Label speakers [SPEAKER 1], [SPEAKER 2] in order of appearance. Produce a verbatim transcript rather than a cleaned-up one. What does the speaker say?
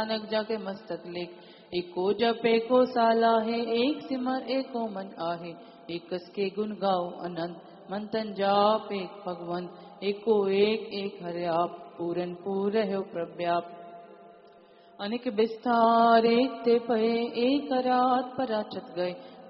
[SPEAKER 1] नानक जाके मस्तक लेख। एको जप एको साला है, एक सिमर एको मन आहे। एक के गुण गाओ अनंत, मन तन जाप एक भगवंत। एको एक एक हरे आप, पूरन पूर हो प्रव्याप। अनेक विस्तार एक ते पए, एक रात पराचत गए।